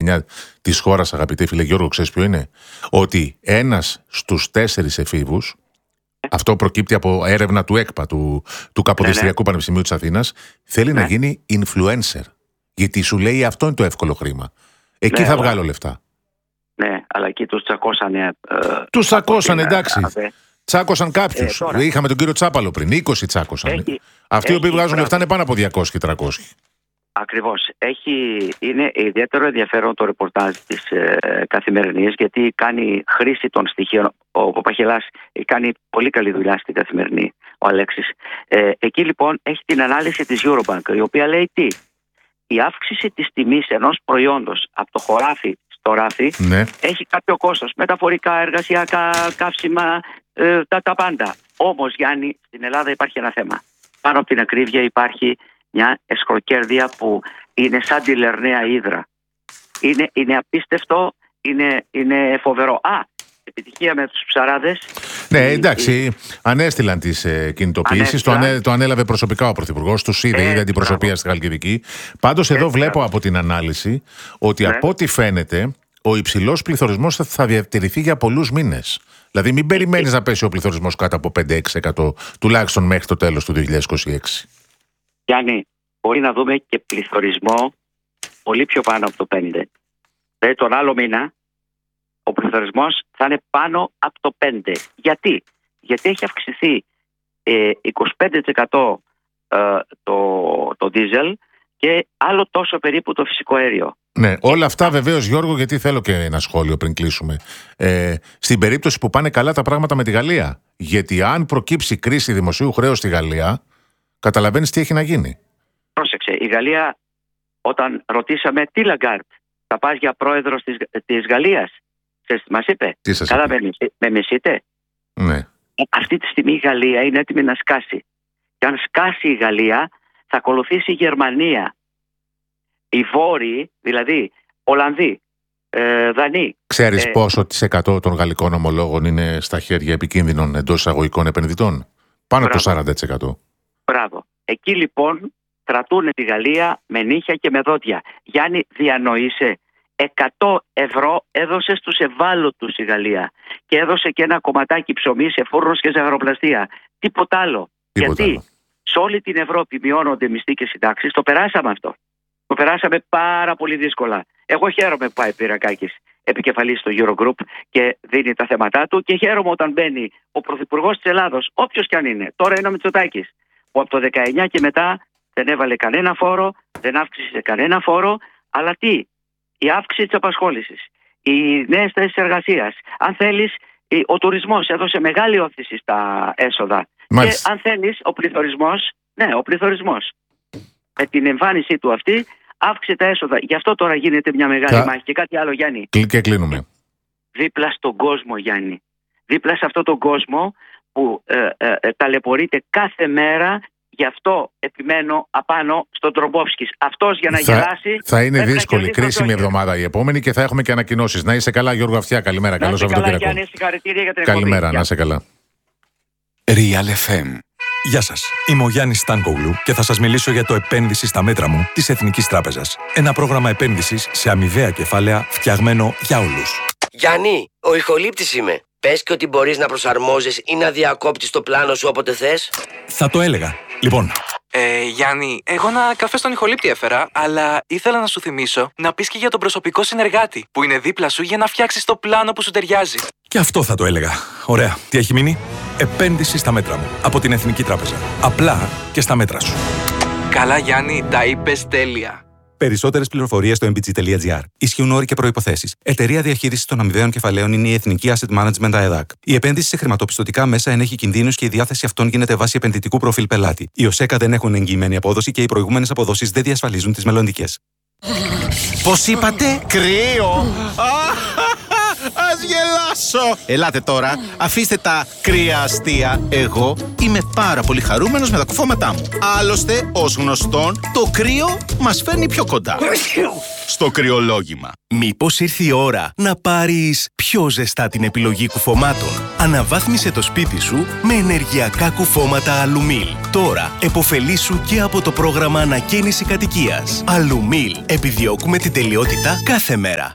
κληρονομιά της χώρας, αγαπητέ φίλε Γιώργο, ξέρεις ποιο είναι? Ότι 1 στους 4 εφήβους, αυτό προκύπτει από έρευνα του ΕΚΠΑ, του Καποδιστριακού Πανεπιστημίου της Αθήνας, θέλει να γίνει influencer. Γιατί σου λέει αυτό είναι το εύκολο χρήμα. Εκεί θα βγάλω λεφτά. Ναι, αλλά εκεί τους τσακώσανε. Τους τσακώσανε, εντάξει. Τσάκωσαν κάποιους. Είχαμε τον κύριο Τσάπαλο πριν, 20 τσάκωσαν. Αυτοί οι οποίοι βγάζουν λεφτά είναι πάνω από 200 και 300. Ακριβώς. Είναι ιδιαίτερο ενδιαφέρον το ρεπορτάζ της Καθημερινής, γιατί κάνει χρήση των στοιχείων. Ο Παπαχελάς κάνει πολύ καλή δουλειά στην Καθημερινή, ο Αλέξης. Εκεί λοιπόν έχει την ανάλυση της Eurobank, η οποία λέει τι? Η αύξηση της τιμής ενός προϊόντος από το χωράφι στο ράφι έχει κάποιο κόστος. Μεταφορικά, εργασιακά, καύσιμα, τα πάντα. Όμως, Γιάννη, στην Ελλάδα υπάρχει ένα θέμα. Πάνω από την ακρίβεια υπάρχει μια εσχροκέρδεια που είναι σαν τη Λερναία Ύδρα. Είναι απίστευτο, είναι φοβερό. Επιτυχία με τους ψαράδες. Ναι, εντάξει, ανέστηλαν τις κινητοποιήσεις. Το ανέλαβε προσωπικά ο Πρωθυπουργός. Τους είδε αντιπροσωπεία στη Χαλκιδική. Πάντως εδώ βλέπω από την ανάλυση ότι από ό,τι φαίνεται ο υψηλός πληθωρισμός θα διατηρηθεί για πολλούς μήνες. Δηλαδή μην περιμένεις να πέσει ο πληθωρισμός κάτω από 5-6% τουλάχιστον μέχρι το τέλος του 2026. Γιάννη, μπορεί να δούμε και πληθωρισμό πολύ πιο πάνω από το 5%. Δηλαδή τον άλλο μήνα ο πληθωρισμός θα είναι πάνω από το 5%. Γιατί? Γιατί έχει αυξηθεί 25% το δίζελ και άλλο τόσο περίπου το φυσικό αέριο. Ναι, όλα αυτά βεβαίως, Γιώργο, γιατί θέλω και ένα σχόλιο πριν κλείσουμε. Στην περίπτωση που πάνε καλά τα πράγματα με τη Γαλλία. Γιατί αν προκύψει κρίση δημοσίου χρέους στη Γαλλία, καταλαβαίνεις τι έχει να γίνει. Πρόσεξε, η Γαλλία, όταν ρωτήσαμε τι Λαγκάρτ, θα πας για πρόεδρος της Γαλλίας, μας είπε. Τι σας καλά, είπε? με μισείτε? Ναι. Αυτή τη στιγμή η Γαλλία είναι έτοιμη να σκάσει. Και αν σκάσει η Γαλλία, θα ακολουθήσει η Γερμανία. Οι Βόρειοι, δηλαδή Ολλανδοί, Δανείοι. Ξέρεις πόσο της 100 των γαλλικών ομολόγων είναι στα χέρια επικίνδυνων εντός εισαγωγικών επενδυτών? Πάνω από το 40%. Μπράβο. Εκεί λοιπόν κρατούν τη Γαλλία με νύχια και με δόντια. Γιάννη, διανοείσαι, 100 ευρώ έδωσε στους ευάλωτους η Γαλλία και έδωσε και ένα κομματάκι ψωμί σε φούρνους και ζαχαροπλαστεία. Τίποτα άλλο. Γιατί σε όλη την Ευρώπη μειώνονται μισθοί και συντάξεις. Το περάσαμε αυτό. Το περάσαμε πάρα πολύ δύσκολα. Εγώ χαίρομαι που πάει Πυρακάκης επικεφαλής στο Eurogroup και δίνει τα θέματά του, και χαίρομαι όταν μπαίνει ο Πρωθυπουργός της Ελλάδος, όποιος κι αν είναι. Τώρα είναι ο Μητσοτάκης, που από το 19 και μετά δεν έβαλε κανένα φόρο, δεν αύξησε κανένα φόρο, αλλά τι? Η αύξηση της απασχόλησης, οι νέες θέσεις εργασίας. Αν θέλεις, ο τουρισμός έδωσε μεγάλη όθηση στα έσοδα. Μάλιστα. Και αν θέλεις, ο πληθωρισμός, ο πληθωρισμός με την εμφάνισή του αυτή αύξησε τα έσοδα. Γι' αυτό τώρα γίνεται μια μεγάλη μάχη. Και κάτι άλλο, Γιάννη. Και κλείνουμε. Δίπλα στον κόσμο, Γιάννη. Δίπλα σε αυτόν τον κόσμο που ταλαιπωρείται κάθε μέρα. Γι' αυτό επιμένω απάνω στον Τρομπόφσκης. Αυτός για να γελάσει. Θα είναι δύσκολη, κρίσιμη εβδομάδα η επόμενη και θα έχουμε και ανακοινώσεις. Να είσαι καλά, Γιώργο Αυτιά. Καλημέρα. Καλό Σαββατοκύριακο. Συγχαρητήρια για την Καλημέρα, να είσαι καλά. Real FM. Γεια σας, είμαι ο Γιάννης Στάνκογλου και θα σας μιλήσω για το επένδυση στα μέτρα μου της Εθνικής Τράπεζας. Ένα πρόγραμμα επένδυσης σε αμοιβαία κεφάλαια φτιαγμένο για όλους. Γιάννη, ο ηχολήπτης είμαι. Πες και ότι μπορείς να προσαρμόζεις ή να διακόπτεις το πλάνο σου όποτε θες. Θα το έλεγα. Λοιπόν. Γιάννη, εγώ ένα καφέ στον ηχολήπτη έφερα, αλλά ήθελα να σου θυμίσω να πεις και για τον προσωπικό συνεργάτη που είναι δίπλα σου για να φτιάξεις το πλάνο που σου ταιριάζει. Και αυτό θα το έλεγα. Ωραία. Τι έχει μείνει? Επένδυση στα μέτρα μου. Από την Εθνική Τράπεζα. Απλά και στα μέτρα σου. Καλά, Γιάννη, τα είπες τέλεια. Περισσότερες πληροφορίες στο mbg.gr. Ισχύουν όροι και προϋποθέσεις. Εταιρεία διαχείρισης των αμοιβαίων κεφαλαίων είναι η Εθνική Asset Management ΑΕΔΑΚ. Η επένδυση σε χρηματοπιστωτικά μέσα ενέχει κινδύνους και η διάθεση αυτών γίνεται βάσει επενδυτικού προφίλ πελάτη. Οι ΟΣΕΚΑ δεν έχουν εγγυημένη απόδοση και οι προηγούμενες αποδόσεις δεν διασφαλίζουν τις μελλοντικές. Πώς είπατε? Κρύο! Ας γελάσω. Ελάτε τώρα, αφήστε τα κρύα αστεία. Εγώ είμαι πάρα πολύ χαρούμενος με τα κουφώματά μου. Άλλωστε, ως γνωστόν, το κρύο μας φέρνει πιο κοντά. Στο κρυολόγημα. Μήπως ήρθε η ώρα να πάρεις πιο ζεστά την επιλογή κουφωμάτων? Αναβάθμισε το σπίτι σου με ενεργειακά κουφώματα Αλουμίλ. Τώρα επωφελήσου και από το πρόγραμμα ανακαίνιση κατοικίας. Αλουμίλ. Επιδιώκουμε την τελειότητα κάθε μέρα.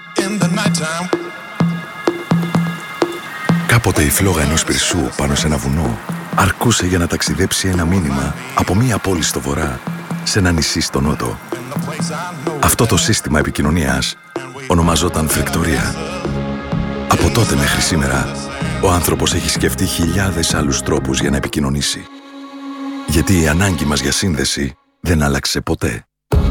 Κάποτε η φλόγα ενός πυρσού πάνω σε ένα βουνό αρκούσε για να ταξιδέψει ένα μήνυμα από μία πόλη στο βορρά σε ένα νησί στο νότο. Αυτό το σύστημα επικοινωνίας ονομαζόταν φρικτορία. Από τότε μέχρι σήμερα, ο άνθρωπος έχει σκεφτεί χιλιάδες άλλους τρόπους για να επικοινωνήσει. Γιατί η ανάγκη μας για σύνδεση δεν άλλαξε ποτέ.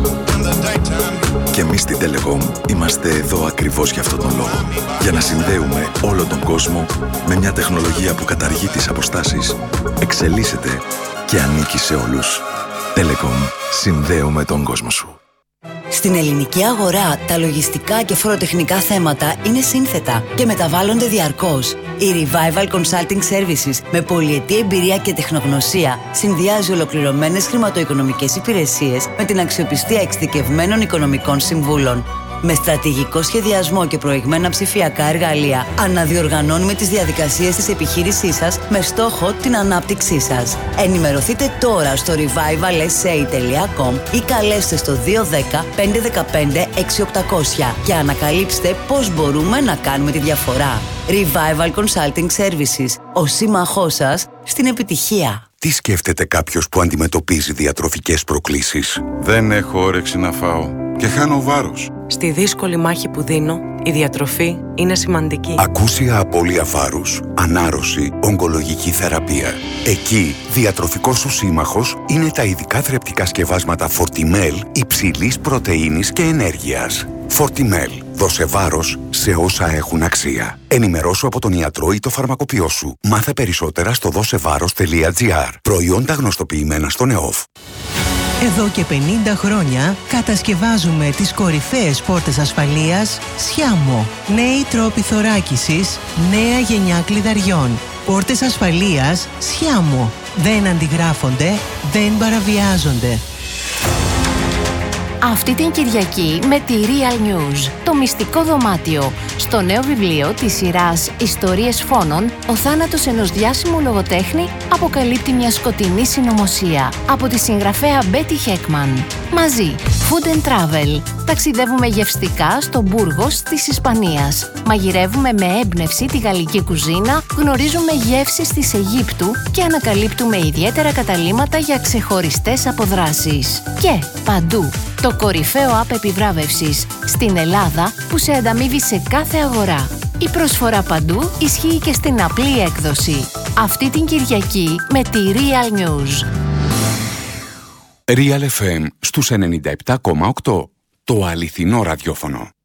Και εμείς στην Telecom είμαστε εδώ ακριβώς για αυτόν τον λόγο. Για να συνδέουμε όλο τον κόσμο με μια τεχνολογία που καταργεί τις αποστάσεις, εξελίσσεται και ανήκει σε όλους. Telecom. Συνδέουμε τον κόσμο σου. Στην ελληνική αγορά, τα λογιστικά και φοροτεχνικά θέματα είναι σύνθετα και μεταβάλλονται διαρκώς. Η Revival Consulting Services, με πολυετή εμπειρία και τεχνογνωσία, συνδυάζει ολοκληρωμένες χρηματοοικονομικές υπηρεσίες με την αξιοπιστία εξειδικευμένων οικονομικών συμβούλων. Με στρατηγικό σχεδιασμό και προηγμένα ψηφιακά εργαλεία, αναδιοργανώνουμε τις διαδικασίες της επιχείρησής σας με στόχο την ανάπτυξή σας. Ενημερωθείτε τώρα στο revivalsa.com ή καλέστε στο 210 515 6800 και ανακαλύψτε πώς μπορούμε να κάνουμε τη διαφορά. Revival Consulting Services, ο σύμμαχός σας στην επιτυχία. Τι σκέφτεται κάποιος που αντιμετωπίζει διατροφικές προκλήσεις? Δεν έχω όρεξη να φάω και χάνω βάρος. Στη δύσκολη μάχη που δίνω, η διατροφή είναι σημαντική. Ακούσια απώλεια βάρους, ανάρρωση, ογκολογική θεραπεία. Εκεί, διατροφικός σου σύμμαχος είναι τα ειδικά θρεπτικά σκευάσματα Fortimel υψηλής πρωτεΐνης και ενέργειας. Fortimel. Δώσε βάρος σε όσα έχουν αξία. Ενημερώσου από τον ιατρό ή το φαρμακοποιό σου. Μάθε περισσότερα στο δώσεβάρος.gr. Προϊόντα γνωστοποιημένα στον ΕΟΦ. Εδώ και 50 χρόνια κατασκευάζουμε τις κορυφαίες πόρτες ασφαλείας Sciamo. Νέοι τρόποι θωράκισης, νέα γενιά κλειδαριών. Πόρτες ασφαλείας Sciamo. Δεν αντιγράφονται, δεν παραβιάζονται. Αυτή την Κυριακή με τη Real News, το μυστικό δωμάτιο. Στο νέο βιβλίο της σειράς «Ιστορίες φόνων», ο θάνατος ενός διάσημου λογοτέχνη αποκαλύπτει μια σκοτεινή συνωμοσία από τη συγγραφέα Μπέτι Χέκμαν. Μαζί, Food and Travel. Ταξιδεύουμε γευστικά στο Μπούργος της Ισπανίας. Μαγειρεύουμε με έμπνευση τη γαλλική κουζίνα, γνωρίζουμε γεύσεις της Αιγύπτου και ανακαλύπτουμε ιδιαίτερα καταλύματα για ξεχωριστές αποδράσεις. Και παντού, το κορυφαίο app επιβράβευσης στην Ελλάδα που σε ανταμείβει σε κάθε αγορά. Η προσφορά παντού ισχύει και στην απλή έκδοση. Αυτή την Κυριακή με τη Real News. Real FM στους 97,8. Το αληθινό ραδιόφωνο.